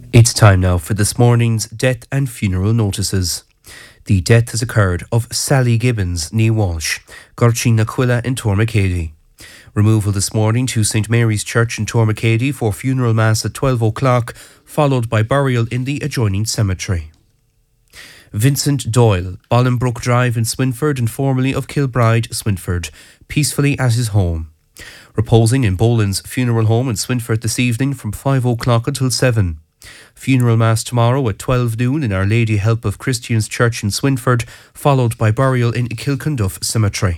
It's time now for this morning's death and funeral notices. The death has occurred of Sally Gibbons, née Walsh, Gorchin na Quilla in Tormacady. Removal this morning to St Mary's Church in Tormacady for funeral mass at 12 o'clock, followed by burial in the adjoining cemetery. Vincent Doyle, Bolingbroke Drive in Swinford and formerly of Kilbride, Swinford, peacefully at his home. Reposing in Boland's funeral home in Swinford this evening from 5 o'clock until 7. Funeral mass tomorrow at 12 noon in Our Lady Help of Christians Church in Swinford, followed by burial in Kilcunduff Cemetery.